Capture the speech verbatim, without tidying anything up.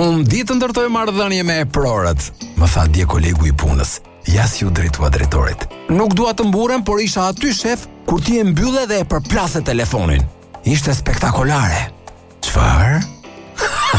Unë ditë ndërtoj marrëdhënie me prorët, më tha dje kolegu i punës. Ja si u drejtua drejtorit. Nuk dua të mburem, por isha aty shef kur ti e mbylle dhe e përplase telefonin. Ishte spektakolare. Çfarë?